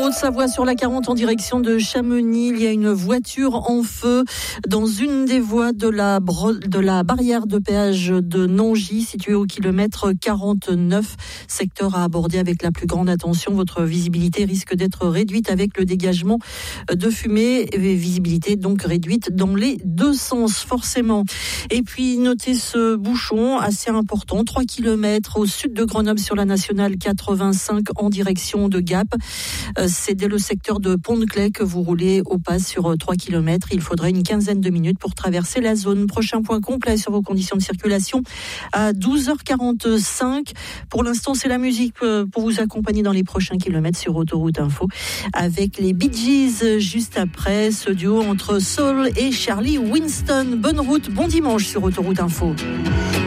en Haute-Savoie sur la 40 en direction de Chamonix. Il y a une voiture en feu dans une des voies de la barrière de péage de Nangis, située au kilomètre 49. Secteur à aborder avec la plus grande attention. Votre visibilité risque d'être réduite avec le dégagement de fumée. Visibilité donc réduite dans les deux sens forcément. Et puis notez ce bouchon assez important, 3 km au sud de Grenoble sur la nationale 85 en direction de Gap. C'est dès le secteur de Pont-de-Claix que vous roulez au pas sur 3 km. Il faudrait une quinzaine de minutes pour traverser la zone. Prochain point complet sur vos conditions de circulation à 12h45. Pour l'instant, c'est la musique pour vous accompagner dans les prochains kilomètres sur Autoroute Info avec les Bee Gees juste après ce duo entre Saul et Charlie Winston. Bonne route, bon dimanche sur Autoroute Info.